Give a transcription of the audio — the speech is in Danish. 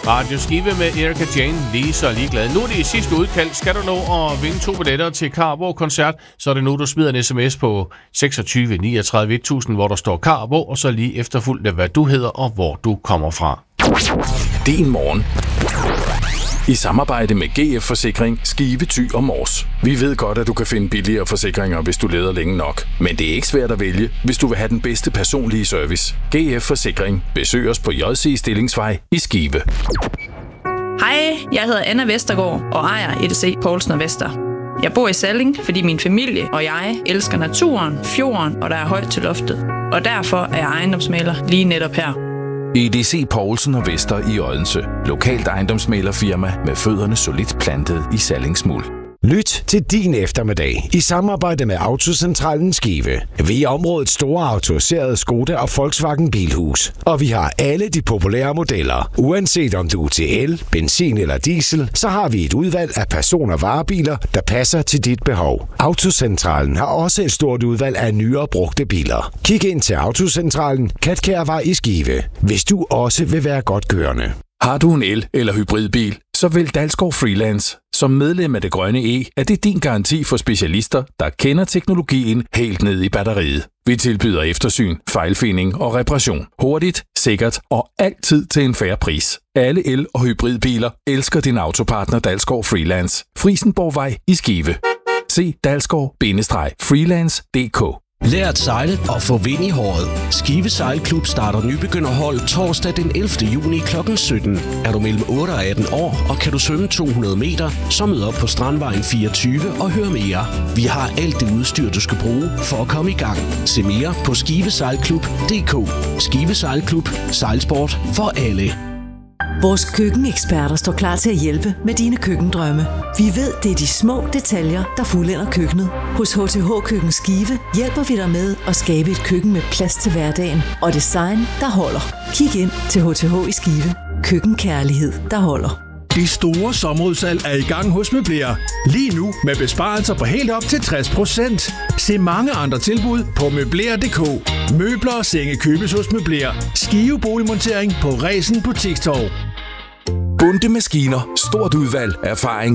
Radio Skive med Erika Jane, lige så ligeglad. Nu er det i sidste udkald. Skal du nå at vinde 2 billetter til Carbo-koncert, så er det nu, du smider en sms på 26 39 1000, hvor der står Carbo, og så lige efterfulgt af, hvad du hedder og hvor du kommer fra. Din morgen. I samarbejde med GF Forsikring, Skive, Thy og Mors. Vi ved godt, at du kan finde billigere forsikringer, hvis du leder længe nok. Men det er ikke svært at vælge, hvis du vil have den bedste personlige service. GF Forsikring. Besøg os på JC Stillingsvej i Skive. Hej, jeg hedder Anna Vestergaard og ejer EDC Poulsen & Vester. Jeg bor i Salling, fordi min familie og jeg elsker naturen, fjorden og der er højt til loftet. Og derfor er jeg ejendomsmægler lige netop her. EDC Poulsen & Vester i Odense. Lokalt ejendomsmæglerfirma med fødderne solidt plantet i Sallingsmuld. Lyt til din eftermiddag i samarbejde med Autocentralen Skive. Vi er områdets store autoriserede Skoda og Volkswagen bilhus. Og vi har alle de populære modeller. Uanset om du er til el, benzin eller diesel, så har vi et udvalg af person- og varebiler, der passer til dit behov. Autocentralen har også et stort udvalg af nyere brugte biler. Kig ind til Autocentralen, Katkærvej i Skive, hvis du også vil være godt kørende. Har du en el- eller hybridbil, så vælg Dalsgaard Freelance. Som medlem af Det Grønne E er det din garanti for specialister, der kender teknologien helt ned i batteriet. Vi tilbyder eftersyn, fejlfinding og reparation. Hurtigt, sikkert og altid til en fair pris. Alle el- og hybridbiler elsker din autopartner Dalsgaard Freelance. Frisenborgvej i Skive. Se dalsgaard-freelance.dk. Lær at sejle og få vind i håret. Skive Sejlklub starter nybegynderhold torsdag den 11. juni kl. 17. Er du mellem 8 og 18 år, og kan du svømme 200 meter, så mød op på Strandvejen 24 og hør mere. Vi har alt det udstyr, du skal bruge for at komme i gang. Se mere på skivesejlklub.dk. Skive Sejlklub. Sejlsport for alle. Vores køkkeneksperter står klar til at hjælpe med dine køkkendrømme. Vi ved, det er de små detaljer, der fuldender køkkenet. Hos H.T.H. Køkken Skive hjælper vi dig med at skabe et køkken med plads til hverdagen og design, der holder. Kig ind til H.T.H. i Skive. Køkkenkærlighed, der holder. Det store sommerudsalg er i gang hos Møbler. Lige nu med besparelser på helt op til 60%. Se mange andre tilbud på Møbler.dk. Møbler og senge købes hos Møbler. Skive Boligmontering på Resen Butikstorv. Bunde maskiner, stort udvalg, erfaring